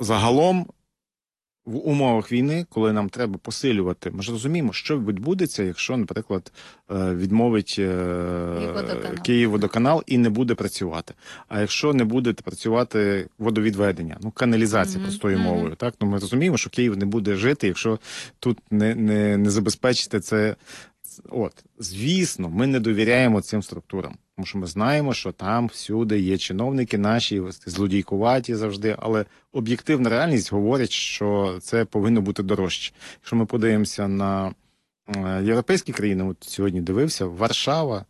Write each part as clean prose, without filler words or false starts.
загалом в умовах війни, коли нам треба посилювати, ми ж розуміємо, що відбудеться, якщо, наприклад, відмовить Київводоканал і не буде працювати. А якщо не буде працювати водовідведення, каналізація простою мовою, так? Ми розуміємо, що Київ не буде жити, якщо тут не забезпечити це. Звісно, ми не довіряємо цим структурам, тому що ми знаємо, що там всюди є чиновники наші, злодійкуваті завжди, але об'єктивна реальність говорить, що це повинно бути дорожче. Якщо ми подивимося на європейські країни, от сьогодні дивився, Варшава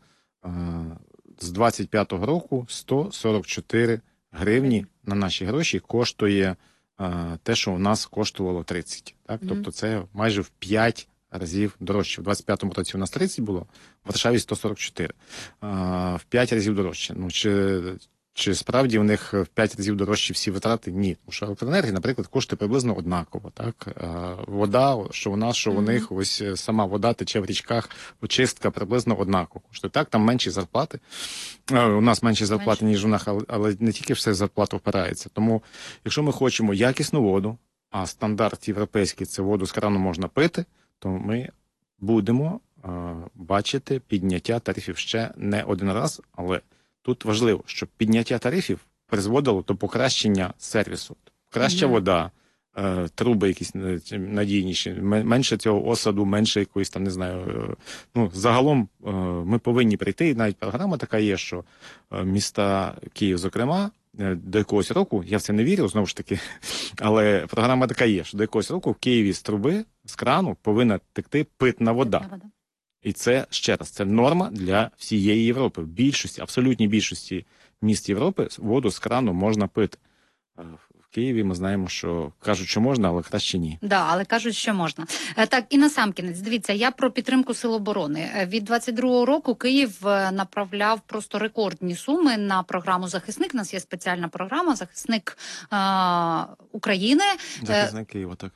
з 25-го року 144 гривні на наші гроші коштує те, що у нас коштувало 30. Так? Тобто це майже в 5 разів дорожче. В 25-му році у нас 30 було, в Варшаві 144. В 5 разів дорожче. Чи справді у них в 5 разів дорожчі всі витрати? Ні. Тому що електроенергія, наприклад, коштує приблизно однаково. Так? Вода, що у нас, що у них, ось сама вода тече в річках, очистка приблизно однаково коштує. Так, там менші зарплати. У нас менші зарплати, ніж у них, але не тільки все в зарплату впирається. Тому, якщо ми хочемо якісну воду, а стандарт європейський – це воду з крану можна пити, то ми будемо бачити підняття тарифів ще не один раз, але тут важливо, щоб підняття тарифів призводило до покращення сервісу. Краща вода, труби якісь надійніші, менше цього осаду, менше якоїсь там, не знаю. Загалом ми повинні прийти, і навіть програма така є, що міста Київ, зокрема, до якогось року, я в це не вірю, знову ж таки, але програма така є, що до якогось року в Києві з труби, з крану повинна текти питна вода. І це, ще раз, це норма для всієї Європи. В більшості, абсолютній більшості міст Європи воду з крану можна пити. В Києві ми знаємо, що кажуть, що можна, але краще ні. Да, але кажуть, що можна. Так, і насамкінець, дивіться, я про підтримку Сил оборони. Від 22-го року Київ направляв просто рекордні суми на програму «Захисник». У нас є спеціальна програма «Захисник України». Захисник Києва, так.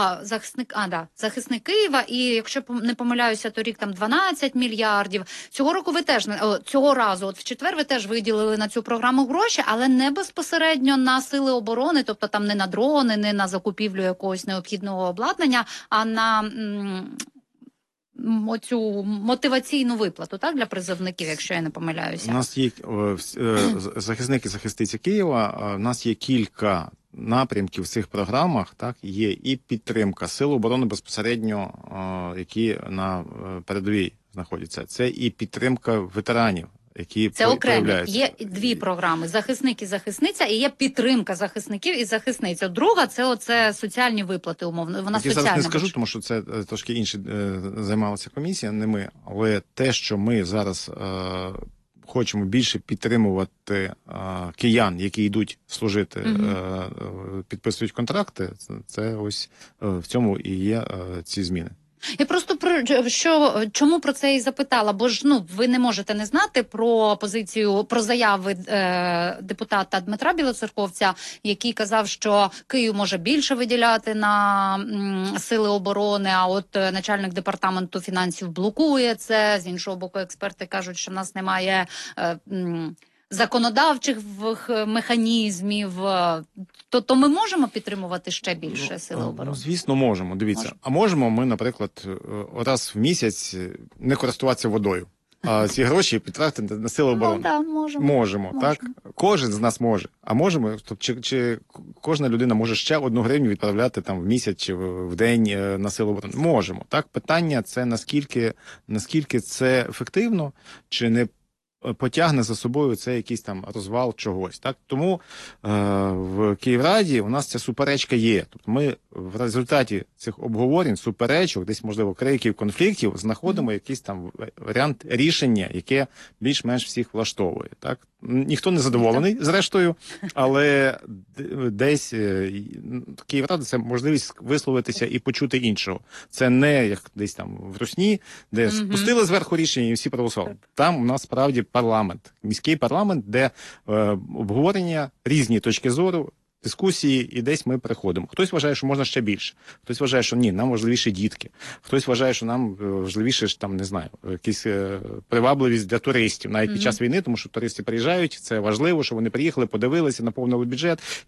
Захисник Києва, і якщо не помиляюся, торік там 12 мільярдів. Цього року цього разу, в четвер ви теж виділили на цю програму гроші, але не безпосередньо на сили оборони, тобто там не на дрони, не на закупівлю якогось необхідного обладнання, а на оцю мотиваційну виплату, так, для призовників, якщо я не помиляюся. У нас є захисники, захисниці Києва, у нас є кілька напрямків в цих програмах, так, є і підтримка Сил оборони безпосередньо, які на передовій знаходяться. Це і підтримка ветеранів, які це окремо. Є дві програми: захисник і захисниця, і є підтримка захисників і захисниць. Друга – це оце соціальні виплати, умовно. Вона соціальна. Я зараз не скажу, тому що це трошки інше займалася комісія, не ми. Але те, що ми зараз хочемо більше підтримувати киян, які йдуть служити, підписують контракти, це ось в цьому і є ці зміни. Я просто чому про це і запитала, бо ж ви не можете не знати про позицію, про заяви депутата Дмитра Білоцерковця, який казав, що Київ може більше виділяти на сили оборони, а от начальник департаменту фінансів блокує це. З іншого боку, експерти кажуть, що в нас немає законодавчих механізмів, то ми можемо підтримувати ще більше сили оборони? Звісно, можемо. Дивіться, а можемо ми, наприклад, раз в місяць не користуватися водою, а ці гроші підтратити на сили оборони? Так, можемо. Так? Кожен з нас може. А можемо, чи кожна людина може ще 1 гривню відправляти там в місяць чи в день на сили оборони? Можемо. Так? Питання це наскільки це ефективно, чи не потягне за собою це якийсь там розвал чогось. Так? Тому в Київраді у нас ця суперечка є. Тобто ми в результаті цих обговорень, суперечок, десь, можливо, криків, конфліктів, знаходимо якийсь там варіант рішення, яке більш-менш всіх влаштовує. Так? Ніхто не задоволений, зрештою, але десь Київрада – це можливість висловитися і почути іншого. Це не як десь там в Русні, де спустили зверху рішення і всі проголосували. Там у нас справді парламент, міський парламент, де обговорення, різні точки зору, дискусії, і десь ми приходимо. Хтось вважає, що можна ще більше. Хтось вважає, що ні, нам важливіші дітки. Хтось вважає, що нам важливіше, там, не знаю, якісь привабливість для туристів, навіть під час війни, тому що туристи приїжджають, це важливо, що вони приїхали, подивилися, наповнили бюджет,